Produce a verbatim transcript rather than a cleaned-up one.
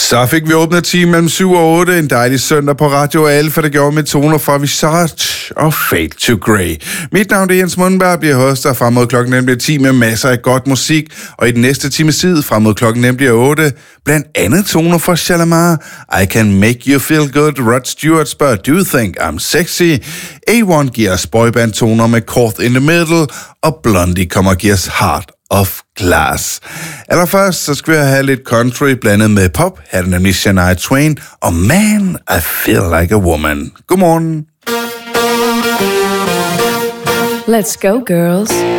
Så fik vi åbnet time mellem syv og otte, en dejlig søndag på Radio Alfa, der gjorde med toner fra Visage og Fade to Grey. Mit navn er Jens Mundberg, bliver hoster frem mod klokken nemlig ti med masser af godt musik, og i den næste time tid frem mod klokken nemlig otte, blandt andet toner fra Shalamar, I Can Make You Feel Good, Rod Stewart spørger Do You Think I'm Sexy, A one giver os boyband-toner med Caught in the Middle, og Blondie kommer og giver os Heart of Glass. Allerførst så skal vi have lidt country blandet med pop. Her er det nemlig Shania Twain og Man, I Feel Like a Woman. Godmorgen. Let's go, girls.